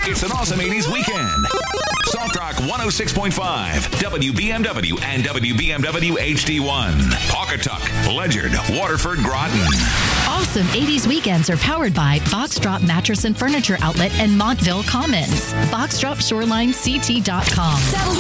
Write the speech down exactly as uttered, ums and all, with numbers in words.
It's an awesome eighties weekend. Soft Rock one oh six point five, W B M W and W B M W H D one. Pawcatuck, Ledyard, Waterford, Groton. Awesome eighties weekends are powered by Foxdrop Mattress and Furniture Outlet and Montville Commons. Foxdrop Shoreline C T dot com.